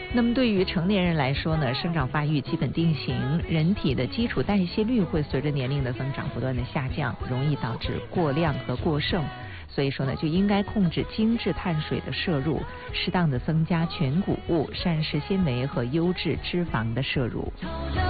那么对于成年人来说呢，生长发育基本定型，人体的基础代谢率会随着年龄的增长不断的下降，容易导致过量和过剩。所以说呢，就应该控制精致碳水的摄入，适当的增加全谷物、膳食纤维和优质脂肪的摄入。